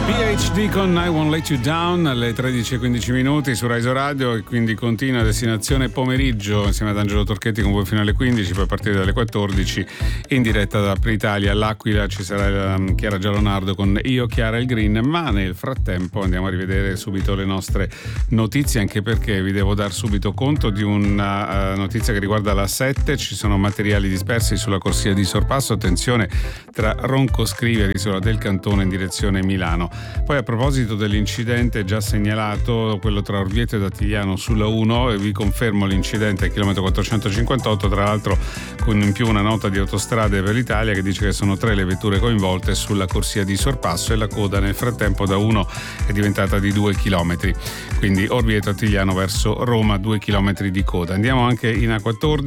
PhD con I Won't Let You Down alle 13:15 su Rai Radio, e quindi continua Destinazione Pomeriggio insieme ad Angelo Torchetti con voi fino alle 15, poi a partire dalle 14 in diretta da Apritalia. All'Aquila ci sarà Chiara Giallonardo con Io, Chiara e il Green, ma nel frattempo andiamo a rivedere subito le nostre notizie, anche perché vi devo dar subito conto di una notizia che riguarda la 7. Ci sono materiali dispersi sulla corsia di sorpasso, attenzione, tra Roncoscrivia, Isola del Cantone in direzione Milano. Poi a proposito dell'incidente già segnalato, quello tra Orvieto ed Attigliano sulla 1, e vi confermo l'incidente al chilometro 458, tra l'altro con in più una nota di Autostrade per l'Italia che dice che sono 3 le vetture coinvolte sulla corsia di sorpasso, e la coda nel frattempo da 1 è diventata di 2 chilometri, quindi Orvieto Attigliano verso Roma, 2 chilometri di coda. Andiamo anche in A14.